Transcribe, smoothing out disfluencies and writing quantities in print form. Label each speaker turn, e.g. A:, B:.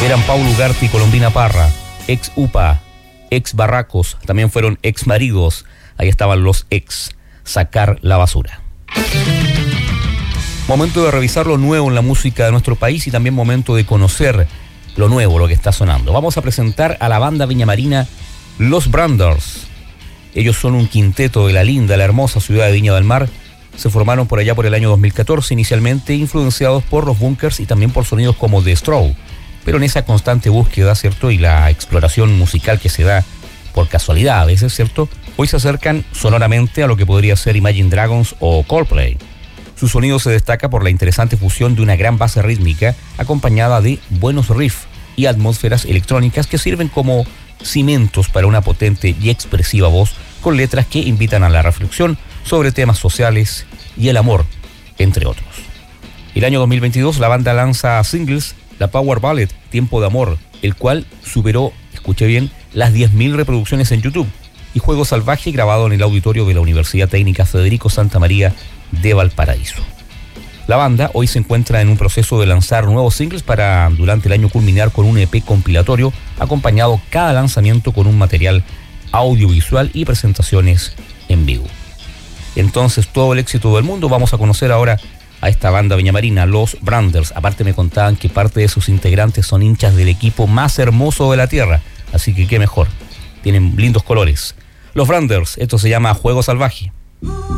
A: Eran Paulo Ugarte y Colombina Parra, ex UPA, ex Barracos, también fueron ex maridos. Ahí estaban los ex. Sacar la basura. Momento de revisar lo nuevo en la música de nuestro país y también momento de conocer lo nuevo, lo que está sonando. Vamos a presentar a la banda viñamarina Los Branders. Ellos son un quinteto de la linda, la hermosa ciudad de Viña del Mar. Se formaron por allá por el año 2014, inicialmente influenciados por los Bunkers y también por sonidos como The Straw. Pero en esa constante búsqueda, ¿cierto? Y la exploración musical que se da por casualidad a veces, ¿cierto? Hoy se acercan sonoramente a lo que podría ser Imagine Dragons o Coldplay. Su sonido se destaca por la interesante fusión de una gran base rítmica acompañada de buenos riffs y atmósferas electrónicas que sirven como cimientos para una potente y expresiva voz con letras que invitan a la reflexión sobre temas sociales y el amor, entre otros. El año 2022 la banda lanza singles, la Power Ballad Tiempo de Amor, el cual superó, escuche bien, las 10.000 reproducciones en YouTube, y Juego Salvaje, grabado en el auditorio de la Universidad Técnica Federico Santa María de Valparaíso. La banda hoy se encuentra en un proceso de lanzar nuevos singles para durante el año culminar con un EP compilatorio, acompañado cada lanzamiento con un material audiovisual y presentaciones en vivo. Entonces, todo el éxito del mundo. Vamos a conocer ahora a esta banda viñamarina, Los Branders. Aparte me contaban que parte de sus integrantes son hinchas del equipo más hermoso de la tierra, así que qué mejor, tienen lindos colores. Los Branders, esto se llama Juego Salvaje.